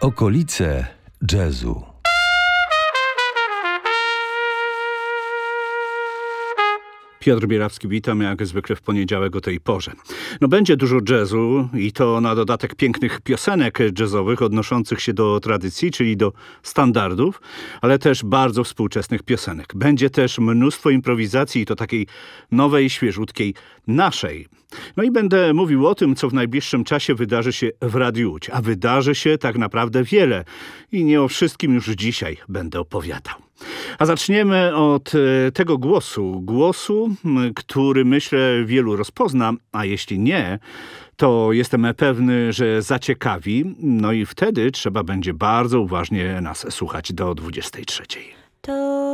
Okolice jazzu. Piotr Bierawski, witam jak zwykle w poniedziałek o tej porze. Będzie dużo jazzu i to na dodatek pięknych piosenek jazzowych odnoszących się do tradycji, czyli do standardów, ale też bardzo współczesnych piosenek. Będzie też mnóstwo improwizacji i to takiej nowej, świeżutkiej, naszej. I będę mówił o tym, co w najbliższym czasie wydarzy się w Radiu Łódź. A wydarzy się tak naprawdę wiele i nie o wszystkim już dzisiaj będę opowiadał. A zaczniemy od tego głosu, który myślę wielu rozpozna, a jeśli nie, to jestem pewny, że zaciekawi. I wtedy trzeba będzie bardzo uważnie nas słuchać do 23.